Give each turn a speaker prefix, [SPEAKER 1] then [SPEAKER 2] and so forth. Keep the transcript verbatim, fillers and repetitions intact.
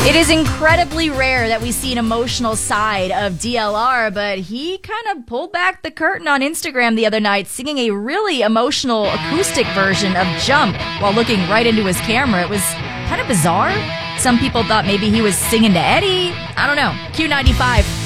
[SPEAKER 1] It is incredibly rare that we see an emotional side of D L R, but he kind of pulled back the curtain on Instagram the other night, singing a really emotional acoustic version of Jump while looking right into his camera. It was kind of bizarre. Some people thought maybe he was singing to Eddie. I don't know. Q ninety-five.